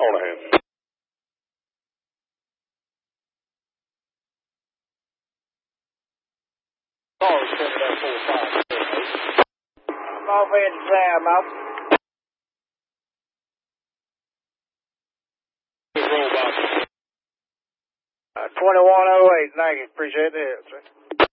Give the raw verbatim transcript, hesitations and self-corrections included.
on ahead. Call seven oh four five. I'm off in Sam, out. Roll box. Uh, twenty-one oh eight, thank you. Appreciate the help, sir.